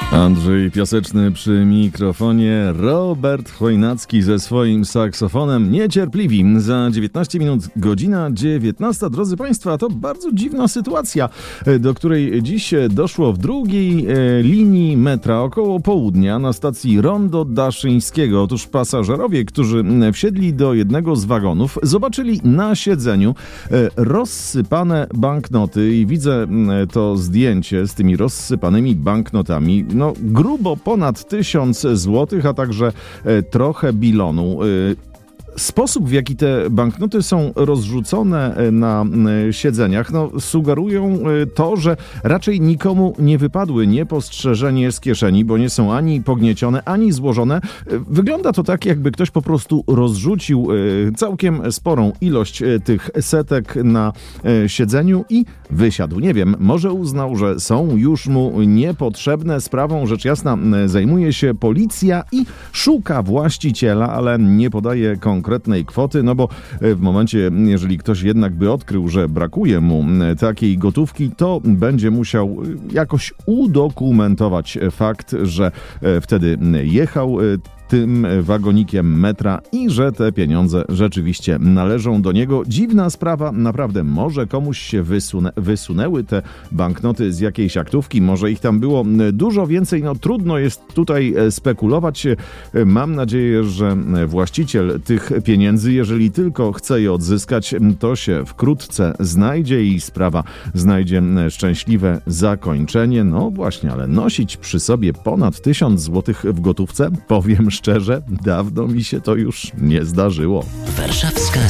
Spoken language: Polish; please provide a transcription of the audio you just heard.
Andrzej Piaseczny przy mikrofonie, Robert Chojnacki ze swoim saksofonem, niecierpliwi. Za 19 minut, godzina 19. Drodzy Państwo, to bardzo dziwna sytuacja, do której dziś doszło w drugiej linii metra około południa na stacji Rondo Daszyńskiego. Otóż pasażerowie, którzy wsiedli do jednego z wagonów, zobaczyli na siedzeniu rozsypane banknoty i widzę to zdjęcie z tymi rozsypanymi banknotami. No, grubo ponad 1000 złotych, a także trochę bilonu. Sposób, w jaki te banknoty są rozrzucone na siedzeniach, sugerują to, że raczej nikomu nie wypadły niepostrzeżenie z kieszeni, bo nie są ani pogniecione, ani złożone. Wygląda to tak, jakby ktoś po prostu rozrzucił całkiem sporą ilość tych setek na siedzeniu i wysiadł. Nie wiem, może uznał, że są już mu niepotrzebne. Sprawą rzecz jasna zajmuje się policja i szuka właściciela, ale nie podaje konkretnej kwoty, bo w momencie, jeżeli ktoś jednak by odkrył, że brakuje mu takiej gotówki, to będzie musiał jakoś udokumentować fakt, że wtedy jechał tym wagonikiem metra i że te pieniądze rzeczywiście należą do niego. Dziwna sprawa, naprawdę. Może komuś się wysunęły te banknoty z jakiejś aktówki, może ich tam było dużo więcej. Trudno jest tutaj spekulować. Mam nadzieję, że właściciel tych pieniędzy, jeżeli tylko chce je odzyskać, to się wkrótce znajdzie i sprawa znajdzie szczęśliwe zakończenie. No właśnie, ale nosić przy sobie ponad 1000 złotych w gotówce, powiem szczerze, dawno mi się to już nie zdarzyło. Warszawska